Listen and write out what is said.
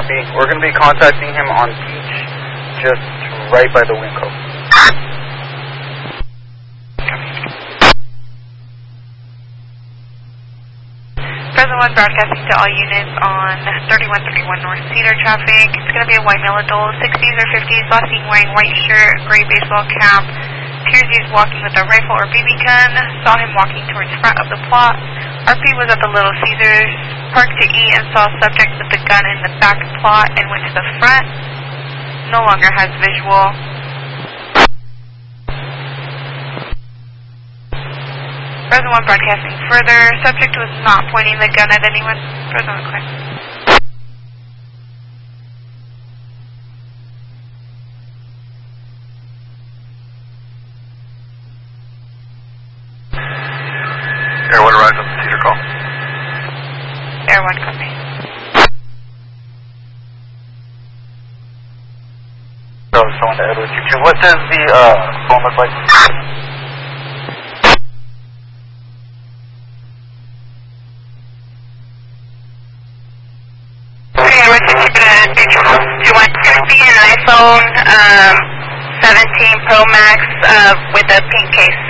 copy. We're going to be contacting him on Peach, just right by the Winco. Present 1 broadcasting to all units on 3131 North Cedar traffic. It's going to be a white male adult, 60s or 50s, last seen wearing white shirt, gray baseball cap. Appears he's walking with a rifle or BB gun. Saw him walking towards front of the plot. RP was at the Little Caesars, parked to eat, and saw subject with the gun in the back plot and went to the front. No longer has visual. Present 1 broadcasting further. Subject was not pointing the gun at anyone. Present 1 clear. Air 1 arrives on the Cedar call. Air 1 copy. So, someone to Edward 22. What does the phone look like? Be an iPhone 17 Pro Max with a pink case.